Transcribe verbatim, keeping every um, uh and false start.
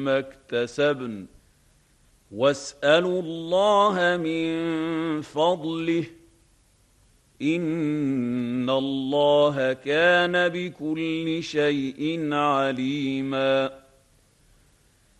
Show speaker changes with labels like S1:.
S1: ما اكتسبن واسالوا الله من فضله ان الله كان بكل شيء عليما